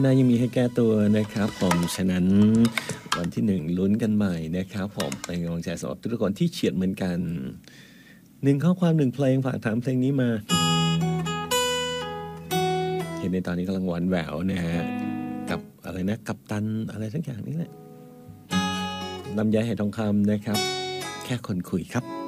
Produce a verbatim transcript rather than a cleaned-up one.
หน้ายังมีให้แก้ตัวนะครับผมฉะนั้นวันที่หนึ่งลุ้นกันใหม่นะครับผมเป็นกำลังใจสำหรับทุกคนที่เฉียดเหมือนกันหนึ่งข้อความหนึ่งเพลงฝากถามเพลงนี้มาเห็นในตอนนี้กำลังหวานแหววนะฮะกับอะไรนะกัปตันอะไรสักอย่างนี้แหละลำไยไหทองคำนะครับแค่คนคุยครับ